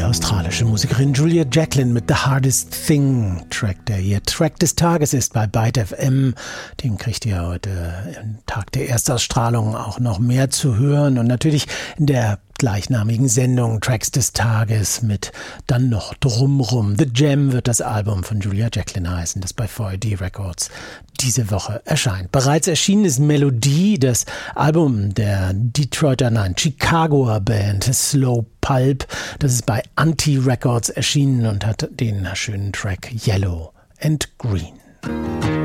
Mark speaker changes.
Speaker 1: Die australische Musikerin Julia Jacklin mit The Hardest Thing, Track, der ihr Track des Tages ist bei Byte FM. Den kriegt ihr heute am Tag der Erstausstrahlung auch noch mehr zu hören und natürlich in der gleichnamigen Sendung Tracks des Tages mit dann noch Drumrum. The Jam wird das Album von Julia Jacklin heißen, das bei VID Records diese Woche erscheint. Bereits erschienen ist Melodie, das Album der Chicagoer Band Slow Pulp. Das ist bei Anti Records erschienen und hat den schönen Track Yellow and Green.